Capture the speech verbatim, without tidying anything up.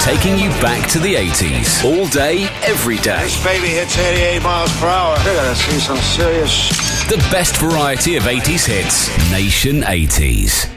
taking you back to the eighties. All day, every day. This baby hits eighty-eight miles per hour. I gotta see some serious sh- The best variety of eighties hits. Nation eighties.